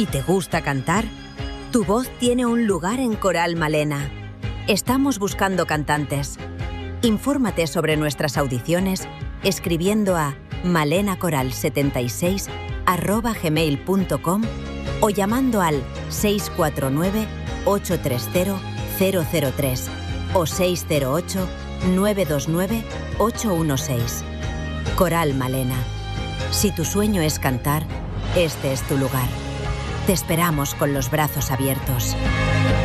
¿Y te gusta cantar? Tu voz tiene un lugar en Coral Malena. Estamos buscando cantantes. Infórmate sobre nuestras audiciones escribiendo a malenacoral76@gmail.com o llamando al 649-830-003 o 608-929-816. Coral Malena. Si tu sueño es cantar, este es tu lugar. Te esperamos con los brazos abiertos.